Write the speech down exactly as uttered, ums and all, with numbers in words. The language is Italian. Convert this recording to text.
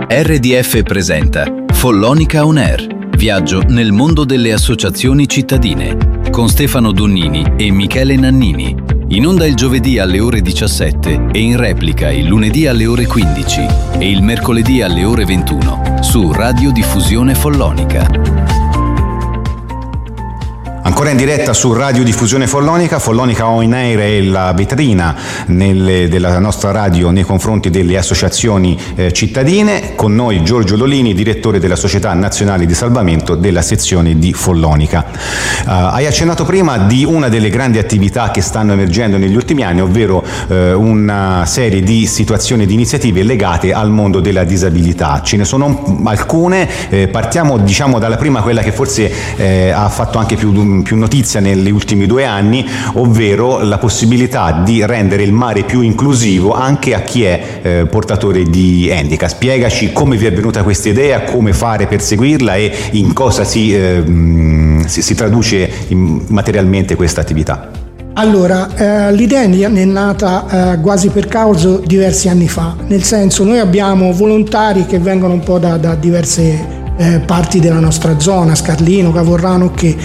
R D F presenta Follonica On Air, viaggio nel mondo delle associazioni cittadine, con Stefano Donnini e Michele Nannini. In onda il giovedì alle ore diciassette e in replica il lunedì alle ore quindici e il mercoledì alle ore ventuno su Radiodiffusione Follonica. Ancora in diretta su Radiodiffusione Follonica, Follonica On Air è la vetrina nelle, della nostra radio nei confronti delle associazioni eh, cittadine. Con noi Giorgio Lolini, direttore della Società Nazionale di Salvamento della sezione di Follonica. Uh, hai accennato prima di una delle grandi attività che stanno emergendo negli ultimi anni, ovvero eh, una serie di situazioni e di iniziative legate al mondo della disabilità. Ce ne sono alcune, eh, partiamo diciamo dalla prima, quella che forse eh, ha fatto anche più più notizia negli ultimi due anni, ovvero la possibilità di rendere il mare più inclusivo anche a chi è eh, portatore di handicap. Spiegaci come vi è venuta questa idea, come fare per seguirla e in cosa si, eh, si, si traduce in, materialmente questa attività. Allora, eh, l'idea è nata eh, quasi per caso diversi anni fa, nel senso noi abbiamo volontari che vengono un po' da, da diverse eh, parti della nostra zona, Scarlino, Cavorrano, che